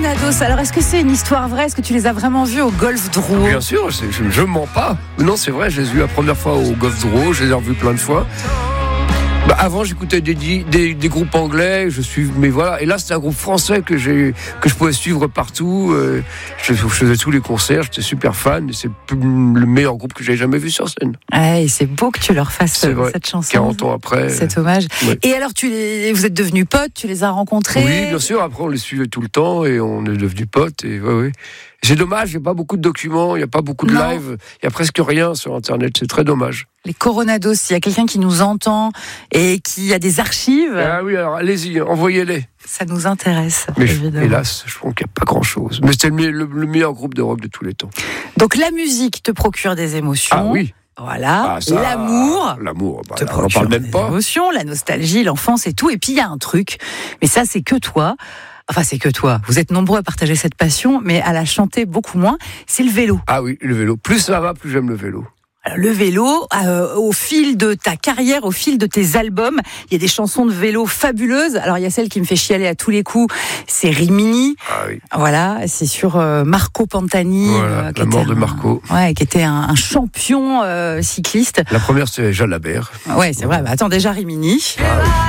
Coronados, alors est-ce que c'est une histoire vraie? Est-ce que tu les as vraiment vus au Golf Drouot? Bien sûr, je ne mens pas. Non, c'est vrai, je les ai vus la première fois au Golf Drouot, je les ai revus plein de fois. Avant, j'écoutais des groupes anglais, mais voilà. Et là, c'est un groupe français que je pouvais suivre partout. Je faisais tous les concerts, j'étais super fan. Et c'est le meilleur groupe que j'ai jamais vu sur scène. Ah, et c'est beau que tu leur fasses cette chanson. 40 ans après. Cet hommage. Ouais. Et alors, vous êtes devenus potes, tu les as rencontrés? Oui, bien sûr. Après, on les suivait tout le temps et on est devenus potes. Et ouais. C'est dommage, il n'y a pas beaucoup de documents, il n'y a pas beaucoup de live, il n'y a presque rien sur Internet, c'est très dommage. Les Coronados, s'il y a quelqu'un qui nous entend et qui a des archives... Ah oui, alors allez-y, envoyez-les. Ça nous intéresse, mais évidemment. Hélas, je pense qu'il n'y a pas grand-chose. Mais c'était le meilleur groupe de rock de tous les temps. Donc la musique te procure des émotions. Ah oui. Voilà, L'amour, on n'en parle même pas. L'émotion, la nostalgie, l'enfance et tout. Et puis il y a un truc, mais ça c'est que toi. Enfin, c'est que toi. Vous êtes nombreux à partager cette passion, mais à la chanter beaucoup moins. C'est le vélo. Ah oui, le vélo. Plus ça va, plus j'aime le vélo. Alors, le vélo, au fil de ta carrière, au fil de tes albums, il y a des chansons de vélo fabuleuses. Alors, il y a celle qui me fait chialer à tous les coups, c'est Rimini. Ah oui. Voilà, c'est sur Marco Pantani. Voilà, la mort de Marco. Qui était un champion cycliste. La première, c'était Jalabert. Ouais, c'est vrai. Bah, attends, déjà Rimini. Ah oui.